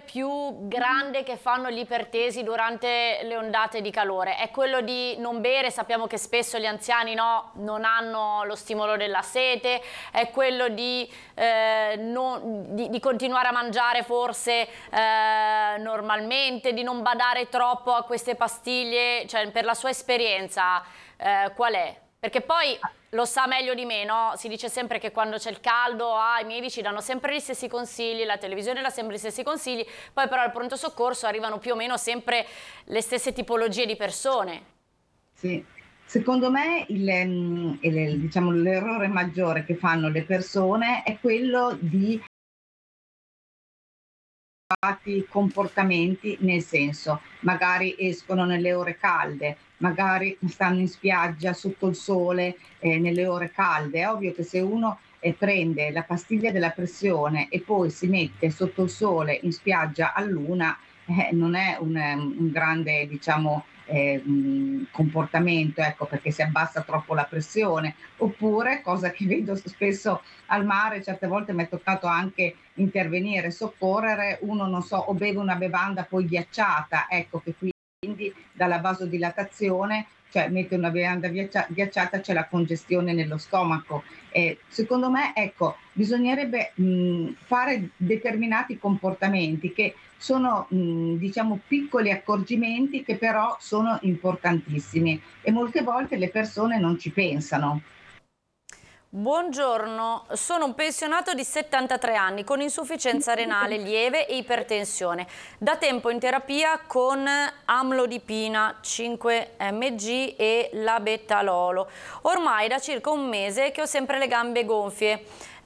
più grande che fanno gli ipertesi durante le ondate di calore? È quello di non bere, sappiamo che spesso gli anziani non hanno lo stimolo della sete, è quello di continuare a mangiare forse normalmente, di non badare troppo a queste pastiglie, cioè per la sua esperienza qual è? Perché poi lo sa meglio di me, no? Si dice sempre che quando c'è il caldo i medici danno sempre gli stessi consigli, la televisione dà sempre gli stessi consigli, poi però al pronto soccorso arrivano più o meno sempre le stesse tipologie di persone. Sì, secondo me diciamo, l'errore maggiore che fanno le persone è quello di comportamenti, nel senso, magari escono nelle ore calde, magari stanno in spiaggia sotto il sole nelle ore calde. È ovvio che se uno prende la pastiglia della pressione e poi si mette sotto il sole in spiaggia a luna, non è un grande, diciamo, comportamento, ecco, perché si abbassa troppo la pressione. Oppure, cosa che vedo spesso al mare, certe volte mi è toccato anche intervenire, soccorrere, uno non so, o beve una bevanda poi ghiacciata, ecco, che quindi dalla vasodilatazione, cioè mette una bevanda ghiacciata, c'è la congestione nello stomaco. Secondo me, ecco, bisognerebbe fare determinati comportamenti che sono, diciamo, piccoli accorgimenti che però sono importantissimi e molte volte le persone non ci pensano. Buongiorno, sono un pensionato di 73 anni con insufficienza renale lieve e ipertensione. Da tempo in terapia con amlodipina 5 mg e labetalolo. Ormai da circa un mese che ho sempre le gambe gonfie.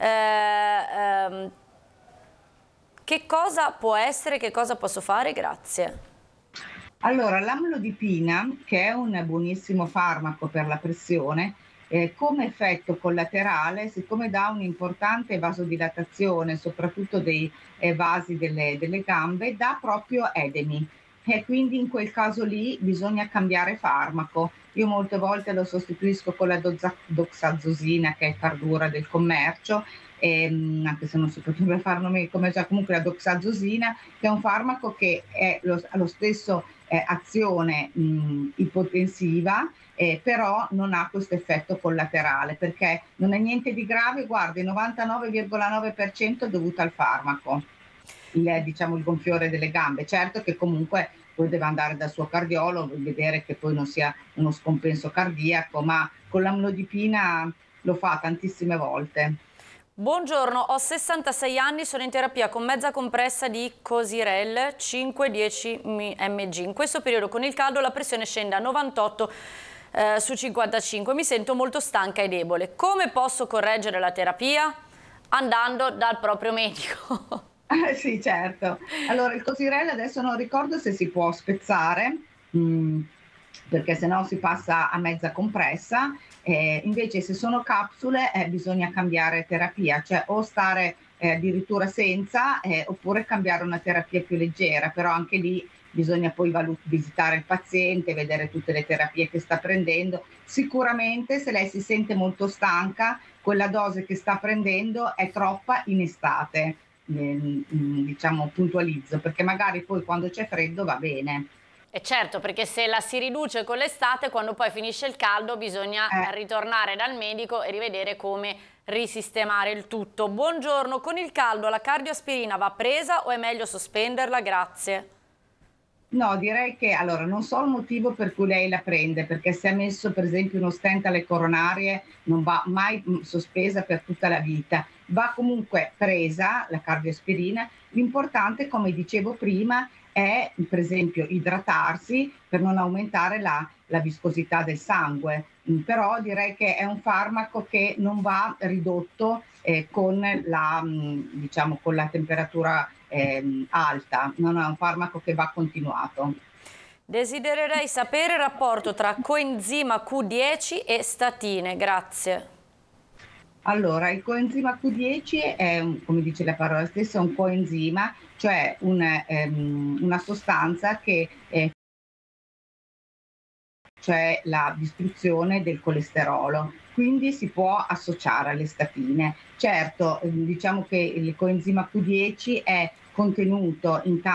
Che cosa può essere? Che cosa posso fare? Grazie. Allora, l'amlodipina, che è un buonissimo farmaco per la pressione, come effetto collaterale, siccome dà un'importante vasodilatazione, soprattutto dei vasi delle gambe, dà proprio edemi. E quindi in quel caso lì bisogna cambiare farmaco. Io molte volte lo sostituisco con la doxazosina, che è il Cardura del commercio, anche se non si potrebbe fare nome come già, comunque la doxazosina, che è un farmaco che ha lo stesso azione ipotensiva, però non ha questo effetto collaterale, perché non è niente di grave, guarda, il 99,9% è dovuto al farmaco, diciamo, il gonfiore delle gambe. Certo che comunque poi deve andare dal suo cardiologo e vedere che poi non sia uno scompenso cardiaco, ma con l'amlodipina lo fa tantissime volte. Buongiorno, ho 66 anni, sono in terapia con mezza compressa di Cosirel 5-10 mg. In questo periodo con il caldo la pressione scende a 98 su 55, mi sento molto stanca e debole. Come posso correggere la terapia? Andando dal proprio medico. Sì, certo. Allora il Cosirel adesso non ricordo se si può spezzare, perché se no si passa a mezza compressa. Invece se sono capsule, bisogna cambiare terapia, cioè o stare, addirittura senza, oppure cambiare una terapia più leggera, però anche lì bisogna poi visitare il paziente, vedere tutte le terapie che sta prendendo. Sicuramente se lei si sente molto stanca, quella dose che sta prendendo è troppa in estate, diciamo, puntualizzo, perché magari poi quando c'è freddo va bene. E certo, perché se la si riduce con l'estate, quando poi finisce il caldo bisogna Eh, ritornare dal medico e rivedere come risistemare il tutto. Buongiorno, con il caldo la cardioaspirina va presa o è meglio sospenderla? Grazie. No, direi che allora non so il motivo per cui lei la prende, perché se ha messo per esempio uno stent alle coronarie non va mai sospesa per tutta la vita, va comunque presa la cardioaspirina. L'importante, come dicevo prima, è per esempio idratarsi per non aumentare la viscosità del sangue. Però direi che è un farmaco che non va ridotto con diciamo, con la temperatura alta, non è un farmaco che va continuato. Desidererei sapere il rapporto tra coenzima Q10 e statine. Grazie. Allora, il coenzima Q10 è, come dice la parola stessa, un coenzima, cioè una sostanza che cioè la distruzione del colesterolo, quindi si può associare alle statine. Certo, diciamo che il coenzima Q10 è contenuto in